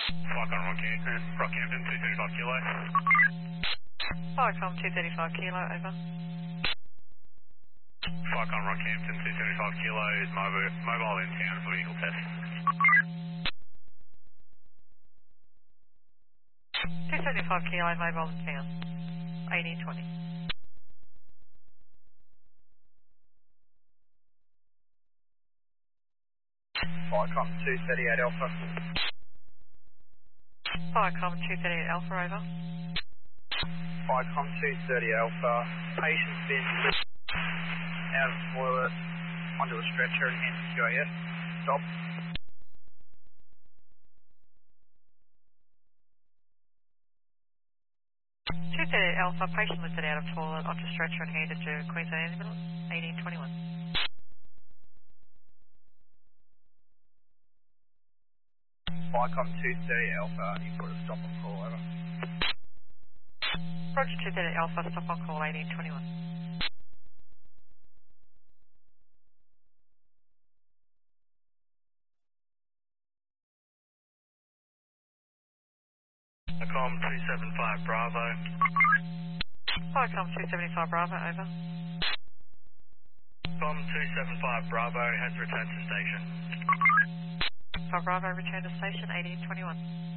Flight on Rockhampton, 235 kilo. Flycom 235 kilo, over. Flight on Rockhampton, 275 kilo is mobile in town for vehicle test. 275 kilo, mobile in town. 1820. Flycom 238 Alpha. Flycom 238 Alpha, over. Flycom 230 Alpha. Patient's been out of the toilet, onto a stretcher and into QAS. Stop. 238 Alpha, patient lifted out of toilet onto stretcher and handed to Queensland Ambulance, 1821. Flycom 230 Alpha, you put a stop on call, over. Roger 238 Alpha, stop on call, 1821. Com 275 Bravo. Flycom 275 Bravo, over. Com 275 Bravo has returned to station. Bravo, return to station, 1821.